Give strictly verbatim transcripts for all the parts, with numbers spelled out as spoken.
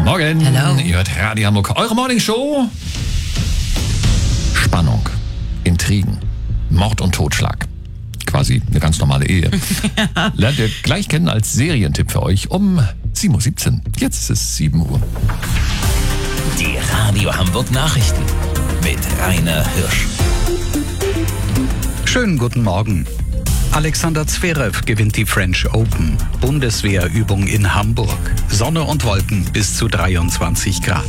Morgen. Hello. Ihr hört Radio Hamburg, eure Morningshow. Spannung, Intrigen, Mord und Totschlag. Quasi eine ganz normale Ehe. Ja. Lernt ihr gleich kennen als Serientipp für euch um sieben Uhr siebzehn. Jetzt ist es sieben Uhr. Die Radio Hamburg Nachrichten mit Rainer Hirsch. Schönen guten Morgen. Alexander Zverev gewinnt die French Open. Bundeswehrübung in Hamburg. Sonne und Wolken bis zu dreiundzwanzig Grad.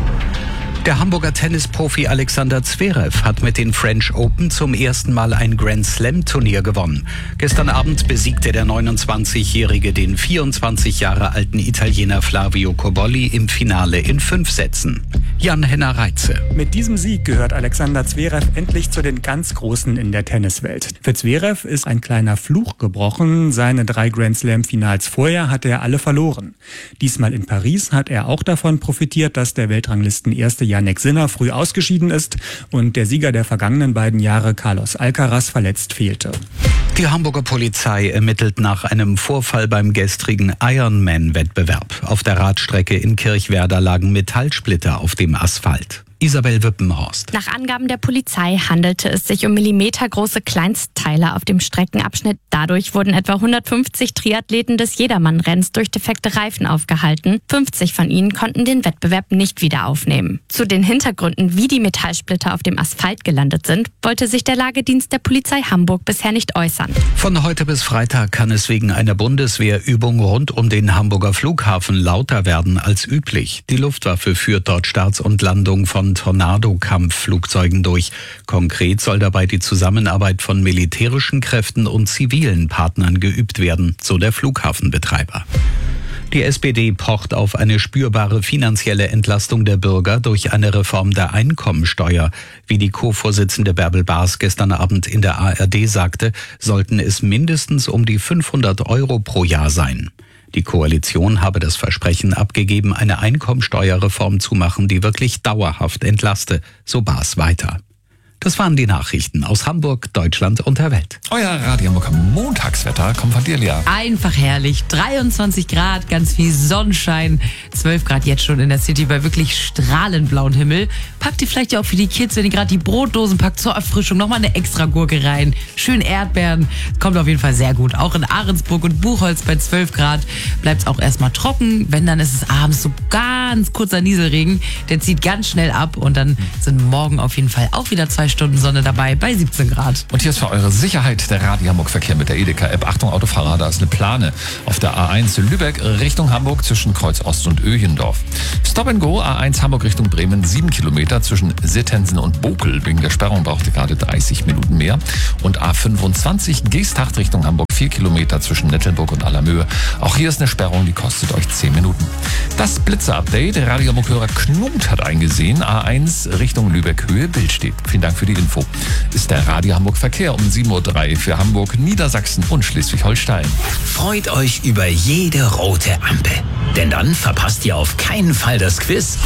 Der Hamburger Tennisprofi Alexander Zverev hat mit den French Open zum ersten Mal ein Grand Slam Turnier gewonnen. Gestern Abend besiegte der neunundzwanzigjährige den vierundzwanzig Jahre alten Italiener Flavio Cobolli im Finale in fünf Sätzen. Jan-Henner Reitze. Mit diesem Sieg gehört Alexander Zverev endlich zu den ganz Großen in der Tenniswelt. Für Zverev ist ein kleiner Fluch gebrochen. Seine drei Grand Slam Finals vorher hatte er alle verloren. Diesmal in Paris hat er auch davon profitiert, dass der Weltranglisten-Erste Jannik Sinner früh ausgeschieden ist und der Sieger der vergangenen beiden Jahre Carlos Alcaraz verletzt fehlte. Die Hamburger Polizei ermittelt nach einem Vorfall beim gestrigen Ironman-Wettbewerb. Auf der Radstrecke in Kirchwerder lagen Metallsplitter auf dem Asphalt. Isabel Wippenhorst. Nach Angaben der Polizei handelte es sich um millimetergroße Kleinstteile auf dem Streckenabschnitt. Dadurch wurden etwa hundertfünfzig Triathleten des Jedermann-Renns durch defekte Reifen aufgehalten. fünfzig von ihnen konnten den Wettbewerb nicht wieder aufnehmen. Zu den Hintergründen, wie die Metallsplitter auf dem Asphalt gelandet sind, wollte sich der Lagedienst der Polizei Hamburg bisher nicht äußern. Von heute bis Freitag kann es wegen einer Bundeswehrübung rund um den Hamburger Flughafen lauter werden als üblich. Die Luftwaffe führt dort Starts und Landungen von Tornado-Kampfflugzeugen durch. Konkret soll dabei die Zusammenarbeit von militärischen Kräften und zivilen Partnern geübt werden, so der Flughafenbetreiber. Die S P D pocht auf eine spürbare finanzielle Entlastung der Bürger durch eine Reform der Einkommensteuer. Wie die Co-Vorsitzende Bärbel Baas gestern Abend in der A R D sagte, sollten es mindestens um die fünfhundert Euro pro Jahr sein. Die Koalition habe das Versprechen abgegeben, eine Einkommensteuerreform zu machen, die wirklich dauerhaft entlaste, so Baas weiter. Das waren die Nachrichten aus Hamburg, Deutschland und der Welt. Euer Radio Hamburg Montagswetter kommt von dir, Lea. Einfach herrlich. dreiundzwanzig Grad, ganz viel Sonnenschein. zwölf Grad jetzt schon in der City bei wirklich strahlend blauen Himmel. Packt ihr vielleicht ja auch für die Kids, wenn ihr gerade die Brotdosen packt, zur Erfrischung nochmal eine extra Gurke rein. Schön Erdbeeren. Kommt auf jeden Fall sehr gut. Auch in Ahrensburg und Buchholz bei zwölf Grad bleibt es auch erstmal trocken. Wenn, dann ist es abends so ganz kurzer Nieselregen. Der zieht ganz schnell ab und dann sind morgen auf jeden Fall auch wieder zwei Stunden Sonne dabei bei siebzehn Grad. Und hier ist für eure Sicherheit der Radio Hamburg Verkehr mit der Edeka-App. Achtung Autofahrer, da ist eine Plane auf der A eins Lübeck Richtung Hamburg zwischen Kreuz Ost und Öhendorf. Stop and Go A eins Hamburg Richtung Bremen, sieben Kilometer zwischen Sittensen und Bokel. Wegen der Sperrung braucht ihr gerade dreißig Minuten mehr. Und A fünfundzwanzig Geesthacht Richtung Hamburg, vier Kilometer zwischen Nettelburg und Allermöhe. Auch hier ist eine Sperrung, die kostet euch zehn Minuten. Das Blitzer-Update, der Radio Hamburg-Hörer Knut hat eingesehen, A eins Richtung Lübeck Höhe Bild steht. Vielen Dank für die Info. Ist der Radio Hamburg Verkehr um sieben Uhr drei für Hamburg, Niedersachsen und Schleswig-Holstein. Freut euch über jede rote Ampel, denn dann verpasst ihr auf keinen Fall das Quiz.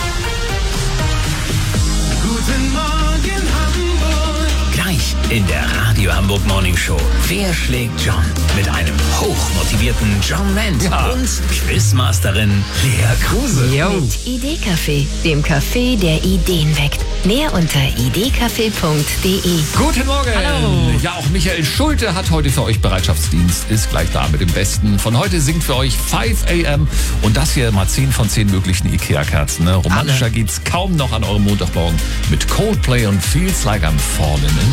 Guten Morgen Hamburg. Gleich in der Radio Hamburg Morning Show. Wer schlägt John? Mit einem hochmotivierten John Rand Ja. und Quizmasterin Lea Kruse. Mit Idee-Café, dem Café, der Ideen weckt. Mehr unter idee-café punkt de. Guten Morgen! Hallo. Ja, auch Michael Schulte hat heute für euch Bereitschaftsdienst, ist gleich da mit dem Besten. Von heute singt für euch five a m und das hier mal zehn von zehn möglichen Ikea-Kerzen. Ne? Romantischer Alle. geht's kaum noch an eurem Montagmorgen mit Coldplay und Feels Like I'm Falling in